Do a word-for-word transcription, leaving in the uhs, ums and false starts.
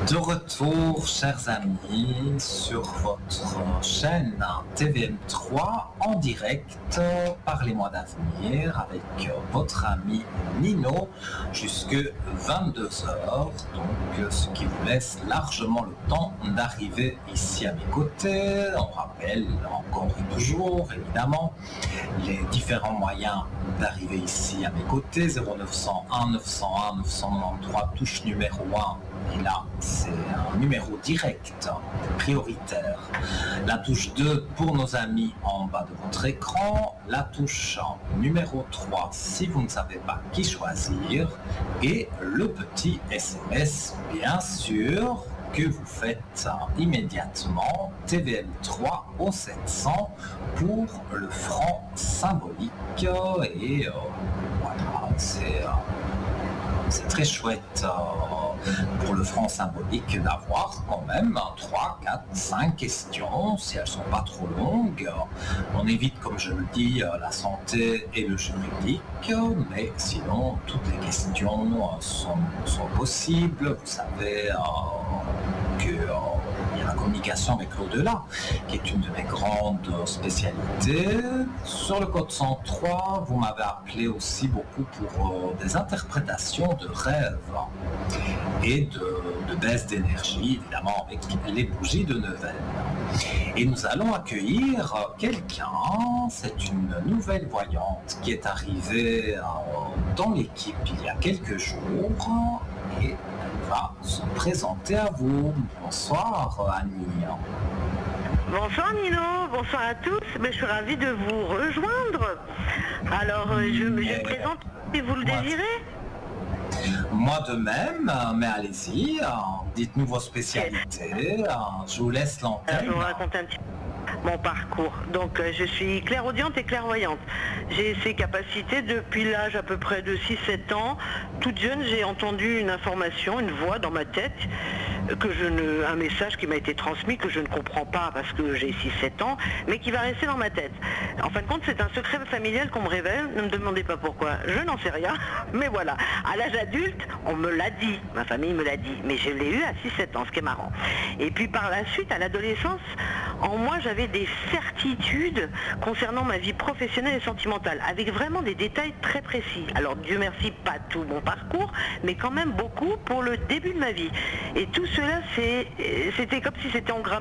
De retour, chers amis, sur votre chaîne T V M trois en direct par les mois d'avenir avec votre ami Nino jusque vingt-deux heures, donc ce qui vous laisse largement le temps d'arriver ici à mes côtés. On rappelle encore et toujours évidemment les différents moyens d'arriver ici à mes côtés: zéro neuf cent un neuf cent un neuf cent quatre-vingt-treize, touche numéro un. Et là, c'est un numéro direct, prioritaire. La touche deux pour nos amis en bas de votre écran. La touche numéro trois si vous ne savez pas qui choisir. Et le petit S M S, bien sûr, que vous faites immédiatement, T V M trois au sept cents pour le franc symbolique. Et euh, voilà, c'est... Euh, C'est très chouette euh, pour le franc symbolique d'avoir quand même trois, quatre, cinq questions, si elles ne sont pas trop longues. On évite, comme je le dis, la santé et le juridique, mais sinon toutes les questions sont, sont possibles. Vous savez euh, que... Euh, la communication avec l'au-delà, qui est une de mes grandes spécialités. Sur le code cent trois, vous m'avez appelé aussi beaucoup pour euh, des interprétations de rêves et de, de baisse d'énergie, évidemment avec les bougies de Neuvaine. Et nous allons accueillir quelqu'un, c'est une nouvelle voyante qui est arrivée euh, dans l'équipe il y a quelques jours, et va se présenter à vous. Bonsoir Annie. Bonsoir Nino, bonsoir à tous. Mais je suis ravie de vous rejoindre. Alors je, je me présente si vous le moi, désirez. Moi de même, mais allez-y, dites-nous vos spécialités. Je vous laisse l'antenne. Alors, je vais vous raconter un petit peu mon parcours. Donc euh, je suis clairaudiente et clairvoyante. J'ai ces capacités depuis l'âge à peu près de six sept ans. Toute jeune, j'ai entendu une information, une voix dans ma tête, que je ne, un message qui m'a été transmis que je ne comprends pas parce que j'ai six sept ans, mais qui va rester dans ma tête. En fin de compte, c'est un secret familial qu'on me révèle. Ne me demandez pas pourquoi. Je n'en sais rien, mais voilà. À l'âge adulte, on me l'a dit. Ma famille me l'a dit. Mais je l'ai eu à six sept ans, ce qui est marrant. Et puis par la suite, à l'adolescence, en moi, j'avais des certitudes concernant ma vie professionnelle et sentimentale, avec vraiment des détails très précis. Alors Dieu merci, pas tout mon parcours, mais quand même beaucoup pour le début de ma vie. Et tout cela, c'est, c'était comme si c'était engrammé